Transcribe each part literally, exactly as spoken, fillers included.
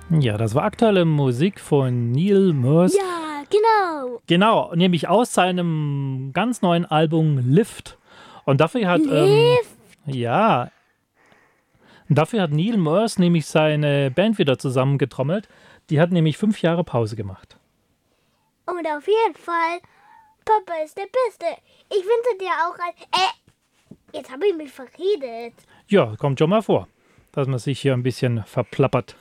Ja, das war aktuelle Musik von Neil Moores. Ja, genau. Genau, nämlich aus seinem ganz neuen Album Lift. Und dafür hat Lift? Ähm, ja, dafür hat Neil Moores nämlich seine Band wieder zusammengetrommelt. Die hat nämlich fünf Jahre Pause gemacht. Und auf jeden Fall, Papa ist der Beste. Ich wünsche dir auch ein... Äh, jetzt habe ich mich verredet. Ja, kommt schon mal vor, dass man sich hier ein bisschen verplappert.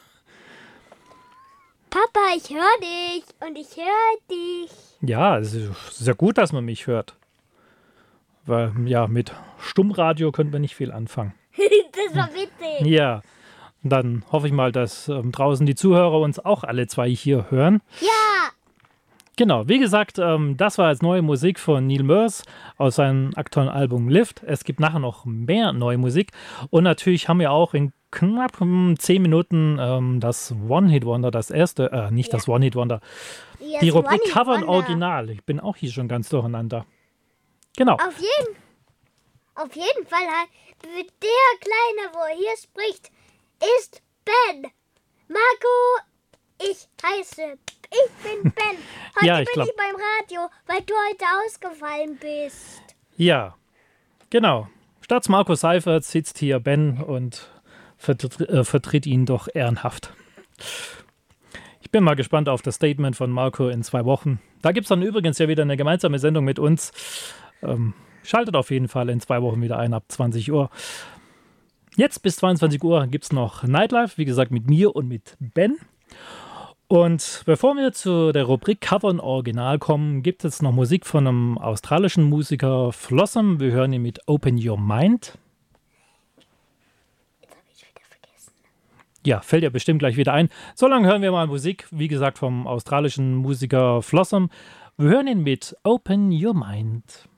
Papa, ich höre dich und ich höre dich. Ja, es ist sehr gut, dass man mich hört. Weil, ja, mit Stummradio könnte man nicht viel anfangen. Das war witzig. Ja, dann hoffe ich mal, dass ähm, draußen die Zuhörer uns auch alle zwei hier hören. Ja. Genau, wie gesagt, ähm, das war jetzt neue Musik von Neil Moores aus seinem aktuellen Album Lift. Es gibt nachher noch mehr neue Musik. Und natürlich haben wir auch in knapp zehn Minuten ähm, das One-Hit-Wonder, das erste, äh, nicht Ja. das One-Hit-Wonder, Yes, die Rubrik One-Hit Cover und Wonder. Original. Ich bin auch hier schon ganz durcheinander. Genau. Auf jeden, auf jeden Fall, hat- der Kleine, wo er hier spricht, ist Ben. Marco, ich heiße, ich bin Ben. Heute Ja, ich bin glaub- ich beim Radio, weil du heute ausgefallen bist. Ja, genau. Statt Marco Seifert sitzt hier Ben und vertritt, äh, vertritt ihn doch ehrenhaft. Ich bin mal gespannt auf das Statement von Marco in zwei Wochen. Da gibt es dann übrigens ja wieder eine gemeinsame Sendung mit uns. Ähm, schaltet auf jeden Fall in zwei Wochen wieder ein ab zwanzig Uhr. Jetzt bis zweiundzwanzig Uhr gibt es noch Nightlife, wie gesagt mit mir und mit Ben. Und bevor wir zu der Rubrik Cover und Original kommen, gibt es noch Musik von einem australischen Musiker Flossom. Wir hören ihn mit Open Your Mind. Jetzt habe ich wieder vergessen. Ja, fällt ja bestimmt gleich wieder ein. So lange hören wir mal Musik, wie gesagt, vom australischen Musiker Flossom. Wir hören ihn mit Open Your Mind.